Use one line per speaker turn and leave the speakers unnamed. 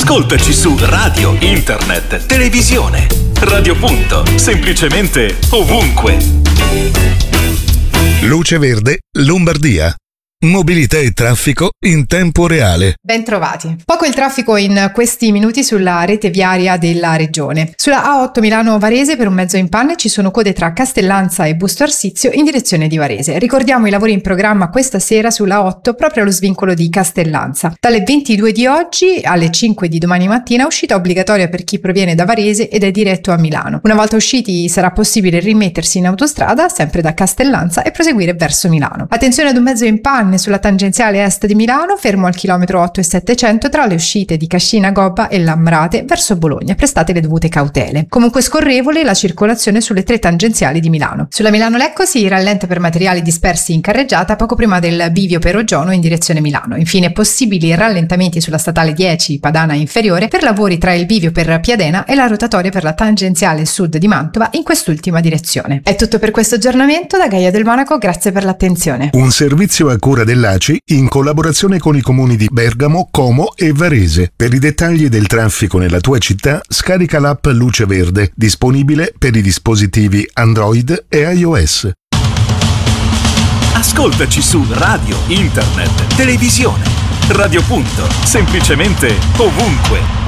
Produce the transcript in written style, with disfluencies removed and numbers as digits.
Ascoltaci su radio, internet, televisione. Radio Punto, semplicemente ovunque.
Luce Verde, Lombardia. Mobilità e traffico in tempo reale.
Bentrovati. Poco il traffico in questi minuti sulla rete viaria della regione. Sulla A8 Milano-Varese per un mezzo in panne ci sono code tra Castellanza e Busto Arsizio in direzione di Varese. Ricordiamo i lavori in programma questa sera sulla A8 proprio allo svincolo di Castellanza. Dalle 22 di oggi alle 5 di domani mattina uscita obbligatoria per chi proviene da Varese ed è diretto a Milano. Una volta usciti sarà possibile rimettersi in autostrada sempre da Castellanza e proseguire verso Milano. Attenzione ad un mezzo in panne sulla tangenziale est di Milano, fermo al chilometro 8 e 700 tra le uscite di Cascina Gobba e Lamrate verso Bologna. Prestate le dovute cautele. Comunque scorrevole la circolazione sulle tre tangenziali di Milano. Sulla Milano-Lecco si rallenta per materiali dispersi in carreggiata poco prima del bivio Perogiono in direzione Milano. Infine possibili rallentamenti sulla statale 10 Padana inferiore per lavori tra il bivio per Piadena e la rotatoria per la tangenziale sud di Mantova in quest'ultima direzione. È tutto per questo aggiornamento da Gaia del Monaco, grazie per l'attenzione.
Un servizio a cura dell'ACI in collaborazione con i comuni di Bergamo, Como e Varese. Per i dettagli del traffico nella tua città, scarica l'app Luce Verde, disponibile per i dispositivi Android e iOS.
Ascoltaci su radio, internet, televisione. Radio Punto, semplicemente ovunque.